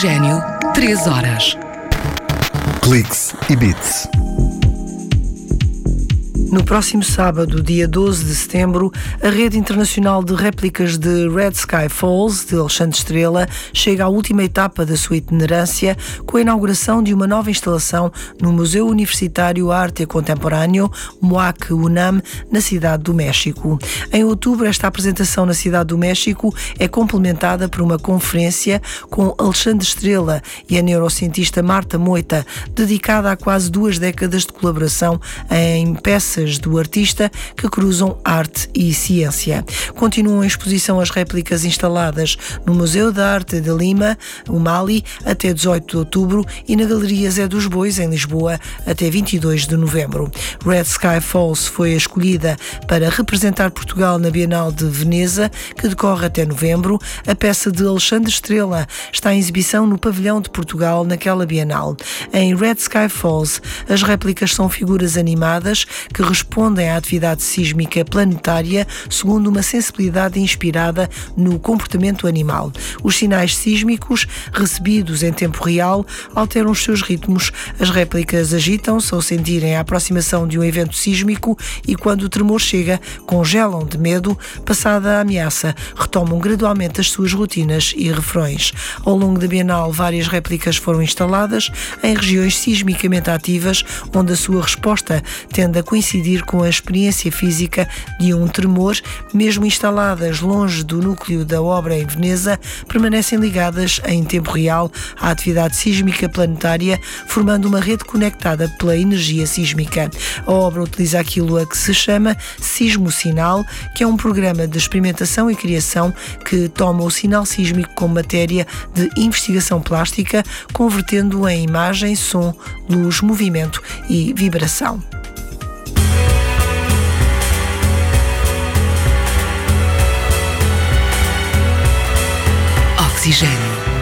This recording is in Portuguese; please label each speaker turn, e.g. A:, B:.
A: Oxigênio, 3 horas.
B: Cliques e Bits.
C: No próximo sábado, dia 12 de setembro, a rede internacional de réplicas de Red Sky Falls, de Alexandre Estrela, chega à última etapa da sua itinerância com a inauguração de uma nova instalação no Museu Universitário Arte Contemporâneo, MUAC UNAM, na Cidade do México. Em outubro, esta apresentação na Cidade do México é complementada por uma conferência com Alexandre Estrela e a neurocientista Marta Moita, dedicada a quase 2 décadas de colaboração em peças do artista que cruzam arte e ciência. Continuam em exposição as réplicas instaladas no Museu da Arte de Lima, o Mali, até 18 de outubro e na Galeria Zé dos Bois, em Lisboa, até 22 de novembro. Red Sky Falls foi a escolhida para representar Portugal na Bienal de Veneza, que decorre até novembro. A peça de Alexandre Estrela está em exibição no Pavilhão de Portugal naquela Bienal. Em Red Sky Falls, as réplicas são figuras animadas que respondem à atividade sísmica planetária segundo uma sensibilidade inspirada no comportamento animal. Os sinais sísmicos, recebidos em tempo real, alteram os seus ritmos. As réplicas agitam-se ao sentirem a aproximação de um evento sísmico e, quando o tremor chega, congelam de medo. Passada a ameaça, retomam gradualmente as suas rotinas e refrões. Ao longo da Bienal, várias réplicas foram instaladas em regiões sismicamente ativas, onde a sua resposta tende a coincidir com a experiência física de um tremor. Mesmo instaladas longe do núcleo da obra em Veneza, permanecem ligadas em tempo real à atividade sísmica planetária, formando uma rede conectada pela energia sísmica. A obra utiliza aquilo a que se chama Sismo-Sinal, que é um programa de experimentação e criação que toma o sinal sísmico como matéria de investigação plástica, convertendo-o em imagem, som, luz, movimento e vibração.
A: Oxigênio.